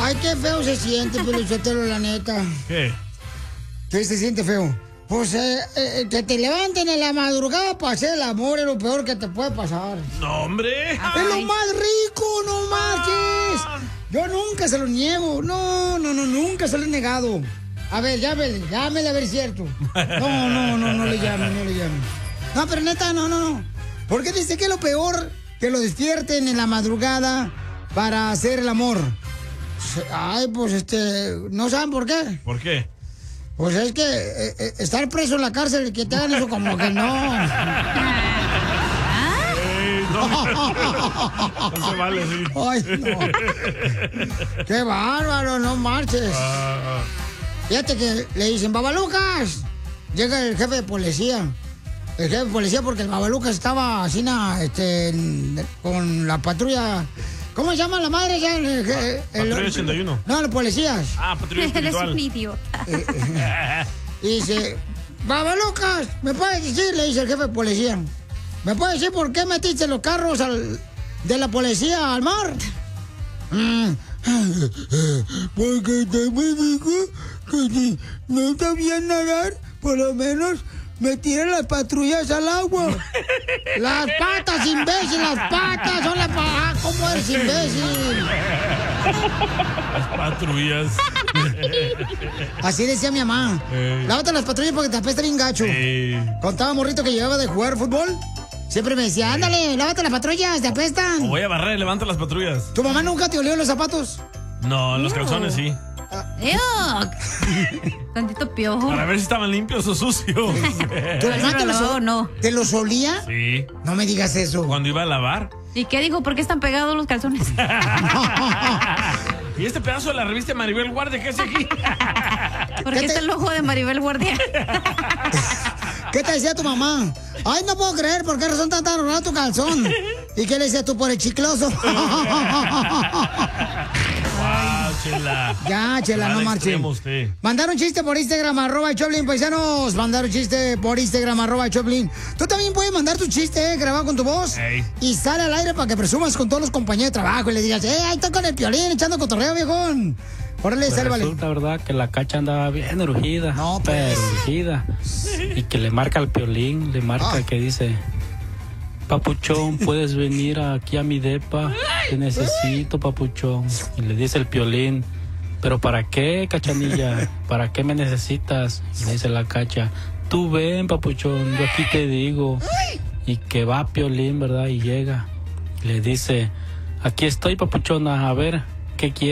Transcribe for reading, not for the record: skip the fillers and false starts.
Ay, qué feo se siente, Pelichotelo, la neta. ¿Qué? ¿Qué se siente feo? Pues que te levanten en la madrugada para hacer el amor es lo peor que te puede pasar. No, hombre. Es lo más rico, no marches. Yo nunca se lo niego. No, nunca se lo he negado. A ver, llámele a ver si es cierto. No le llame. No, pero neta, no. ¿Por qué dice que es lo peor que lo despierten en la madrugada para hacer el amor? Ay, pues ¿no saben por qué? ¿Por qué? Pues es que estar preso en la cárcel y que te hagan eso como que no. No se vale, sí. Ay, no. Qué bárbaro, no marches. Fíjate que le dicen, Babalucas. Llega el jefe de policía. El jefe de policía porque el Babalucas estaba así, con la patrulla. ¿Cómo se llama la madre? Patrulla 81. No, los policías. Patrulla espiritual. Eres un idiota. Y dice, Babalucas, ¿me puedes decir? Le dice el jefe de policía. ¿Me puedes decir por qué metiste los carros de la policía al mar? Porque te me dijo que si no sabía nadar, por lo menos me tiré las patrullas al agua. Las patas, imbécil, las patas son las patas. ¿Cómo eres imbécil? Las patrullas. Así decía mi mamá. Lávate las patrullas porque te apesta bien gacho. Contaba morrito que llegaba de jugar fútbol. Siempre me decía, ándale, lávate las patrullas, te apestan. O voy a barrer, levanta las patrullas. ¿Tu mamá nunca te olió los zapatos? No, los calzones sí. Tantito piojo. Para ver si estaban limpios o sucios. ¿Tu mamá te los olía? Sí. No me digas eso. Cuando iba a lavar. ¿Y qué dijo? ¿Por qué están pegados los calzones? ¿Y este pedazo de la revista Maribel Guardia qué hace aquí? ¿Por qué está el ojo de Maribel Guardia? ¿Qué te decía tu mamá? Ay, no puedo creer, ¿por qué razón tan raro tu calzón? ¿Y qué le decías tú por el chicloso? Chela. Ya, Chela, no marche. Mandaron chiste por Instagram, @Choplin, paisanos. Mandaron chiste por Instagram, @Choplin. Tú también puedes mandar tu chiste, grabado con tu voz. Y sale al aire para que presumas con todos los compañeros de trabajo y le digas, ahí estoy con el Piolín echando cotorreo, viejón. Órale, Pues sálvale. resulta, verdad, que la Cacha andaba bien urgida. No, pues. Urgida. Y que le marca al Piolín, le marca que dice... Papuchón, ¿puedes venir aquí a mi depa? Te necesito, papuchón. Y le dice el Piolín, ¿pero para qué, Cachanilla? ¿Para qué me necesitas? Y le dice la Cacha, tú ven, papuchón, yo aquí te digo. Y que va Piolín, ¿verdad? Y llega. Y le dice, aquí estoy, papuchona, a ver, ¿qué quieres?